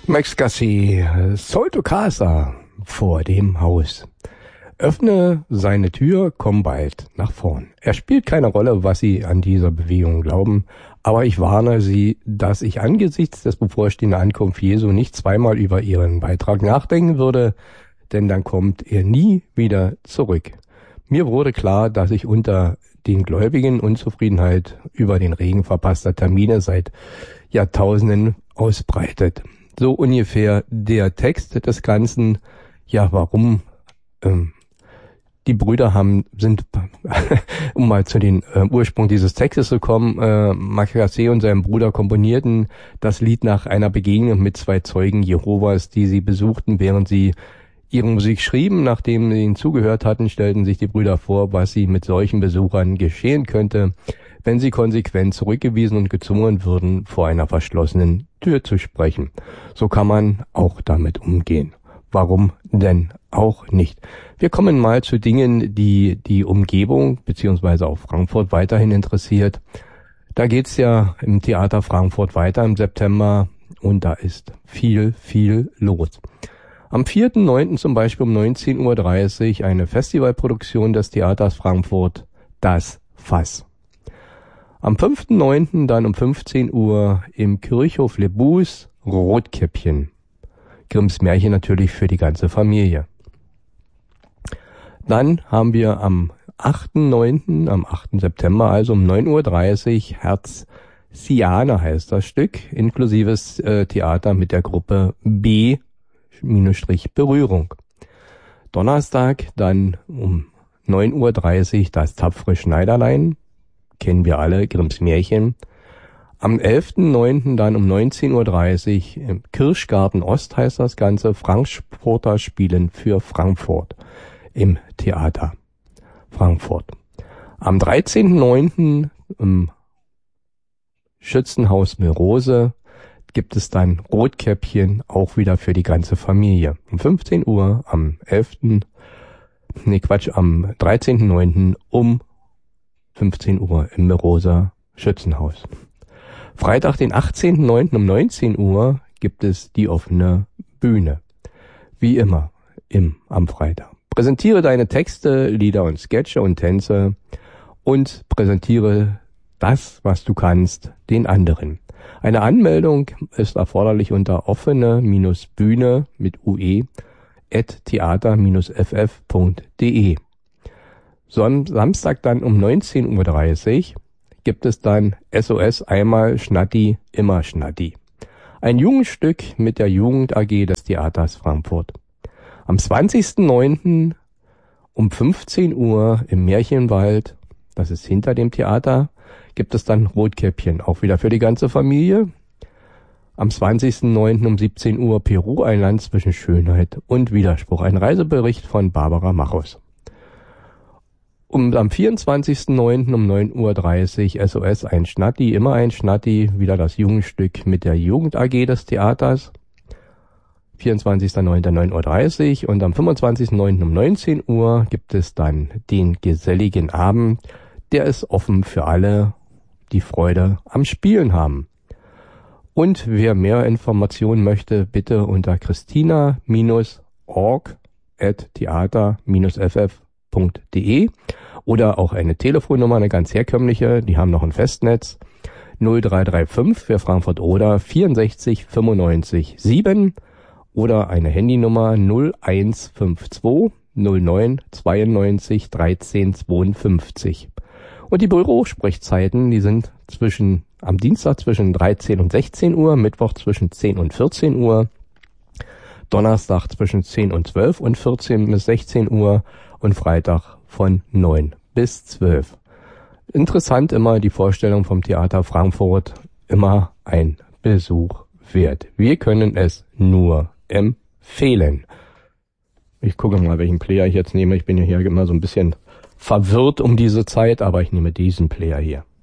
Max Gassi, Soul to Casa, vor dem Haus. Öffne seine Tür, komm bald nach vorn. Es spielt keine Rolle, was Sie an dieser Bewegung glauben, aber ich warne Sie, dass ich angesichts des bevorstehenden Ankunft Jesu nicht zweimal über Ihren Beitrag nachdenken würde, denn dann kommt er nie wieder zurück. Mir wurde klar, dass ich unter den Gläubigen Unzufriedenheit über den Regen verpasster Termine seit Jahrtausenden ausbreitet. So ungefähr der Text des Ganzen. Ja, warum? Die Brüder sind, um mal zu den Ursprung dieses Textes zu kommen, Max Gassi und sein Bruder komponierten das Lied nach einer Begegnung mit zwei Zeugen Jehovas, die sie besuchten, während sie ihre Musik schrieben. Nachdem sie ihnen zugehört hatten, stellten sich die Brüder vor, was sie mit solchen Besuchern geschehen könnte, wenn sie konsequent zurückgewiesen und gezwungen würden, vor einer verschlossenen Tür zu sprechen. So kann man auch damit umgehen. Warum denn auch nicht? Wir kommen mal zu Dingen, die die Umgebung bzw. auch Frankfurt weiterhin interessiert. Da geht's ja im Theater Frankfurt weiter im September und da ist viel los. Am 4.9. zum Beispiel um 19.30 Uhr eine Festivalproduktion des Theaters Frankfurt, Das Fass. Am 5.9. dann um 15 Uhr im Kirchhof Le Bus, Rotkäppchen. Grimms Märchen natürlich für die ganze Familie. Dann haben wir am 8.9., am 8. September, also um 9.30 Uhr, Herziane heißt das Stück, inklusives Theater mit der Gruppe B-Berührung. Donnerstag dann um 9.30 Uhr das tapfere Schneiderlein, kennen wir alle, Grimms Märchen. Am 11.9. dann um 19.30 Uhr im Kirschgarten Ost heißt das Ganze, Frankfurter Spielen für Frankfurt im Theater Frankfurt. Am 13.9. im Schützenhaus Milrose gibt es dann Rotkäppchen, auch wieder für die ganze Familie. Um 15 Uhr am 13.9. um 15 Uhr im Milroser Schützenhaus. Freitag, den 18.9. um 19 Uhr gibt es die offene Bühne. Wie immer am Freitag. Präsentiere deine Texte, Lieder und Sketche und Tänze und präsentiere das, was du kannst, den anderen. Eine Anmeldung ist erforderlich unter offene-bühne mit ue @theater-ff.de. Samstag dann um 19.30 Uhr gibt es dann SOS einmal Schnatti, immer Schnatti. Ein Jugendstück mit der Jugend AG des Theaters Frankfurt. Am 20.09. um 15 Uhr im Märchenwald, das ist hinter dem Theater, gibt es dann Rotkäppchen, auch wieder für die ganze Familie. Am 20.09. um 17 Uhr Peru, ein Land zwischen Schönheit und Widerspruch. Ein Reisebericht von Barbara Machos. Und am 24.09. um 9.30 Uhr SOS ein Schnatti, immer ein Schnatti, wieder das Jugendstück mit der Jugend AG des Theaters. 24.09. 9.30 Uhr und am 25.09. um 19 Uhr gibt es dann den geselligen Abend. Der ist offen für alle, die Freude am Spielen haben. Und wer mehr Informationen möchte, bitte unter christina.org@theater-ff.de oder auch eine Telefonnummer, eine ganz herkömmliche, die haben noch ein Festnetz, 0335 für Frankfurt oder 64 95 7 oder eine Handynummer 0152 09 92 13 52. Und die Bürosprechzeiten, die sind am Dienstag zwischen 13 und 16 Uhr, Mittwoch zwischen 10 und 14 Uhr, Donnerstag zwischen 10 und 12 und 14 bis 16 Uhr und Freitag von 9 bis 12. Interessant immer die Vorstellung vom Theater Frankfurt, immer ein Besuch wert. Wir können es nur empfehlen. Ich gucke mal, welchen Player ich jetzt nehme. Ich bin ja hier immer so ein bisschen verwirrt um diese Zeit, aber ich nehme diesen Player hier.